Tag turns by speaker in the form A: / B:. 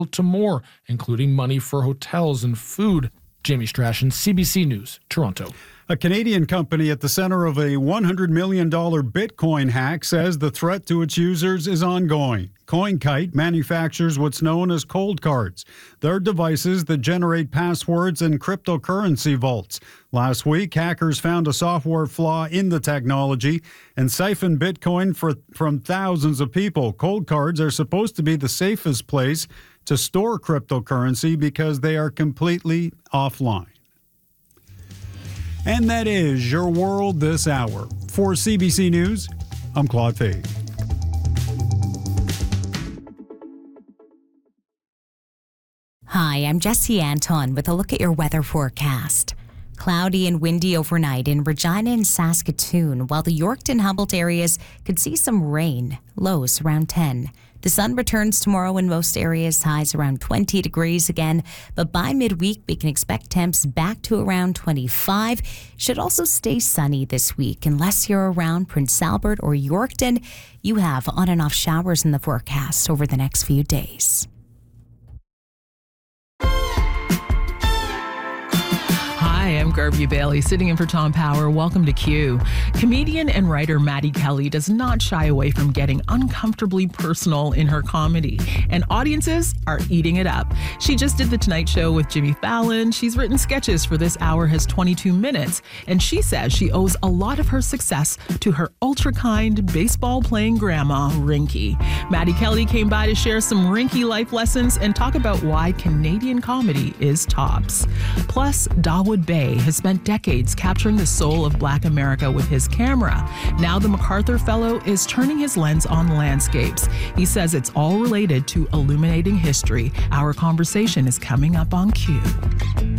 A: to more, including money for hotels and food. Jamie Strachan, CBC News, Toronto.
B: A Canadian company at the center of a $100 million Bitcoin hack says the threat to its users is ongoing. CoinKite manufactures what's known as cold cards. They're devices that generate passwords and cryptocurrency vaults. Last week, hackers found a software flaw in the technology and siphoned Bitcoin from thousands of people. Cold cards are supposed to be the safest place to store cryptocurrency because they are completely offline. And that is your world this hour. For CBC News, I'm Claude Fay.
C: Hi, I'm Jesse Anton with a look at your weather forecast. Cloudy and windy overnight in Regina and Saskatoon, while the Yorkton Humboldt areas could see some rain, lows around 10. The sun returns tomorrow in most areas, highs around 20 degrees again, but by midweek we can expect temps back to around 25. Should also stay sunny this week unless you're around Prince Albert or Yorkton. You have on and off showers in the forecast over the next few days.
D: Hi, I'm Garvey Bailey, sitting in for Tom Power. Welcome to Q. Comedian and writer Maddie Kelly does not shy away from getting uncomfortably personal in her comedy, and audiences are eating it up. She just did The Tonight Show with Jimmy Fallon. She's written sketches for This Hour Has 22 Minutes, and she says she owes a lot of her success to her ultra-kind, baseball-playing grandma, Rinky. Maddie Kelly came by to share some Rinky life lessons and talk about why Canadian comedy is tops. Plus, Dawood Bay has spent decades capturing the soul of Black America with his camera. Now the MacArthur Fellow is turning his lens on landscapes. He says it's all related to illuminating history. Our conversation is coming up on Q.